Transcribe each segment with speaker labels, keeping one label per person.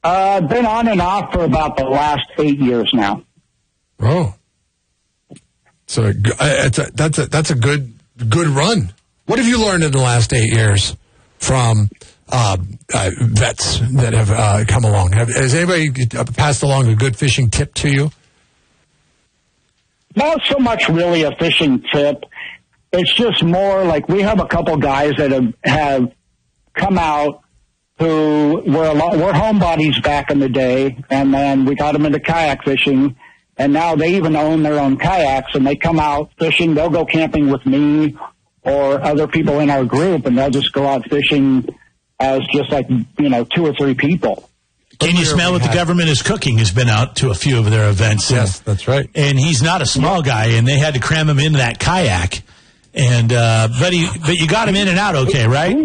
Speaker 1: Been on and off for about the last 8 years now.
Speaker 2: Oh. So that's a good run. What have you learned in the last 8 years from vets that have come along? Has anybody passed along a good fishing tip to you?
Speaker 1: Not so much really a fishing tip. It's just more like we have a couple guys that have come out who were homebodies back in the day, and then we got them into kayak fishing, and now they even own their own kayaks, and they come out fishing. They'll go camping with me or other people in our group, and they'll just go out fishing as just like, 2 or 3 people.
Speaker 3: Can you smell what the government is cooking? Has been out to a few of their events.
Speaker 2: Yes, that's right.
Speaker 3: And he's not a small guy, and they had to cram him into that kayak. And but you got him in and out okay, right?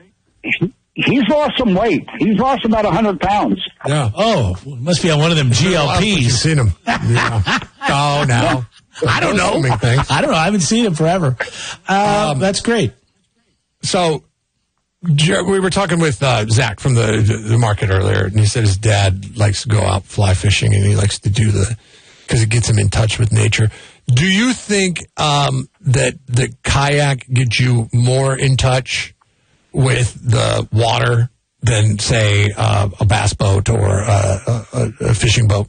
Speaker 1: He's lost some weight. He's lost about 100 pounds.
Speaker 2: Yeah.
Speaker 3: Oh, must be on one of them GLPs.
Speaker 2: You've seen him. Yeah. Oh, no.
Speaker 3: I don't know. I don't know. I haven't seen him forever. That's great.
Speaker 2: So we were talking with Zach from the market earlier, and he said his dad likes to go out fly fishing, and he likes to do because it gets him in touch with nature. Do you think that the kayak gets you more in touch with the water than, say, a bass boat or a fishing boat?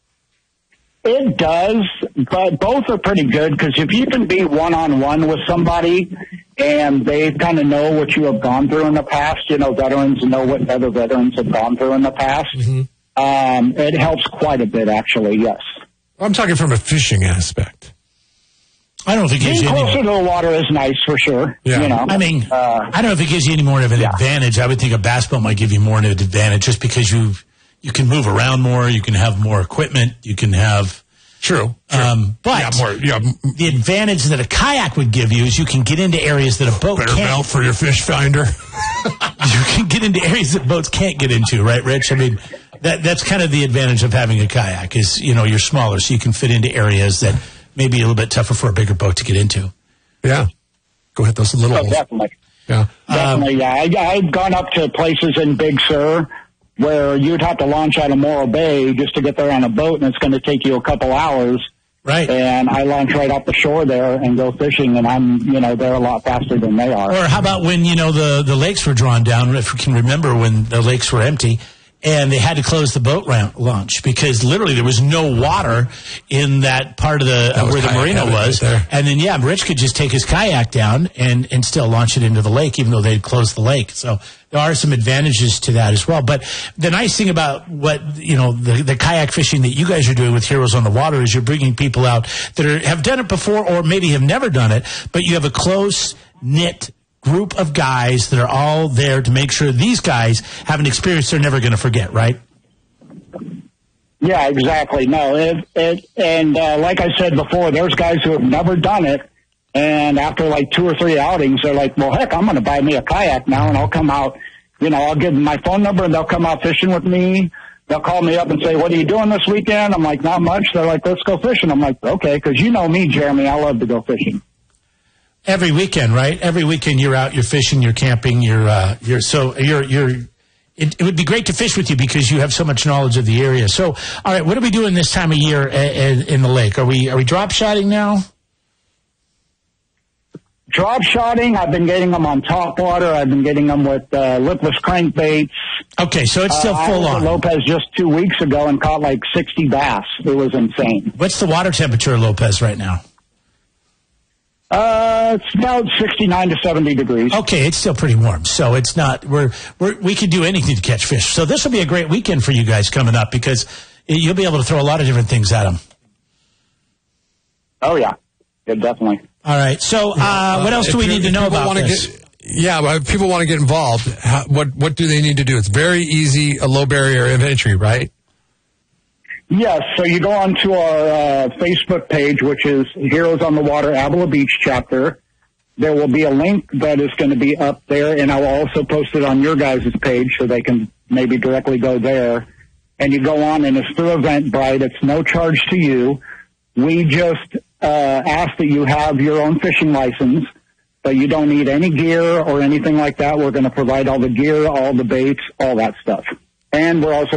Speaker 1: It does, but both are pretty good, because if you can be one-on-one with somebody and they kind of know what you have gone through in the past, veterans know what other veterans have gone through in the past, it helps quite a bit, actually, yes.
Speaker 2: I'm talking from a fishing aspect.
Speaker 3: I don't know if it gives you
Speaker 1: closer to the water is nice for sure.
Speaker 2: Yeah.
Speaker 3: I mean, I don't know if it gives you any more of an advantage. I would think a bass boat might give you more of an advantage just because you can move around more, you can have more equipment, you can have...
Speaker 2: True.
Speaker 3: But the advantage that a kayak would give you is you can get into areas that a boat
Speaker 2: better
Speaker 3: can't.
Speaker 2: belt for your fish finder.
Speaker 3: You can get into areas that boats can't get into, right, Rich? I mean, that's kind of the advantage of having a kayak is, you're smaller, so you can fit into areas that may be a little bit tougher for a bigger boat to get into.
Speaker 2: Yeah. Go hit those little holes.
Speaker 1: Definitely.
Speaker 2: Yeah.
Speaker 1: Definitely, yeah. I've gone up to places in Big Sur where you'd have to launch out of Morro Bay just to get there on a boat, and it's going to take you a couple hours.
Speaker 3: Right.
Speaker 1: And I launch right off the shore there and go fishing, and I'm, they're a lot faster than they are.
Speaker 3: Or how about when, the lakes were drawn down, if we can remember when the lakes were empty, and they had to close the boat launch because literally there was no water in that part of where the marina was. Right, and then, Rich could just take his kayak down and still launch it into the lake, even though they'd closed the lake. So there are some advantages to that as well. But the nice thing about what, the kayak fishing that you guys are doing with Heroes on the Water is you're bringing people out that have done it before or maybe have never done it, but you have a close-knit group of guys that are all there to make sure these guys have an experience they're never going to forget, right?
Speaker 1: Yeah, exactly. No, like I said before, there's guys who have never done it, and after like 2 or 3 outings, they're like, well, heck, I'm going to buy me a kayak now, and I'll come out, I'll give them my phone number, and they'll come out fishing with me. They'll call me up and say, what are you doing this weekend? I'm like, not much. They're like, let's go fishing. I'm like, okay, because you know me, Jeremy, I love to go fishing.
Speaker 3: Every weekend, right? Every weekend you're out, you're fishing, you're camping, it would be great to fish with you because you have so much knowledge of the area. So, all right, what are we doing this time of year in the lake? Are we drop shotting now?
Speaker 1: Drop shotting, I've been getting them on top water. I've been getting them with lipless crankbaits.
Speaker 3: Okay, so it's still full on.
Speaker 1: Lopez just 2 weeks ago and caught like 60 bass. It was insane.
Speaker 3: What's the water temperature of Lopez right now?
Speaker 1: It's about 69 to 70 degrees.
Speaker 3: Okay, it's still pretty warm, so it's not. We could do anything to catch fish. So this will be a great weekend for you guys coming up because you'll be able to throw a lot of different things at them.
Speaker 1: Oh yeah, definitely.
Speaker 3: All right. So what else do we need to know about this?
Speaker 2: If people want to get involved, what do they need to do? It's very easy, a low barrier of entry, right?
Speaker 1: Yes, so you go onto our Facebook page, which is Heroes on the Water Avila Beach chapter. There will be a link that is going to be up there, and I will also post it on your guys' page so they can maybe directly go there. And you go on, and it's through Eventbrite. It's no charge to you. We just ask that you have your own fishing license, but you don't need any gear or anything like that. We're going to provide all the gear, all the baits, all that stuff. And we're also